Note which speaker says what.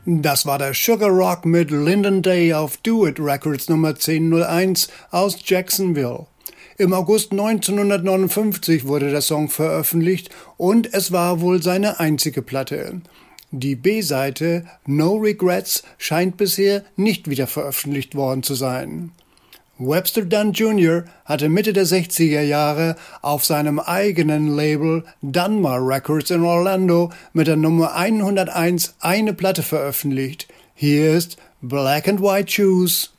Speaker 1: Das war der Sugar Rock mit Lyndon Day auf Do It Records Nummer 1001 aus Jacksonville. Im August 1959 wurde der Song veröffentlicht und es war wohl seine einzige Platte. Die B-Seite No Regrets scheint bisher nicht wieder veröffentlicht worden zu sein. Webster Dunn Jr. hatte Mitte der 60er Jahre auf seinem eigenen Label Dunmar Records in Orlando mit der Nummer 101 eine Platte veröffentlicht. Hier ist Black and White Shoes.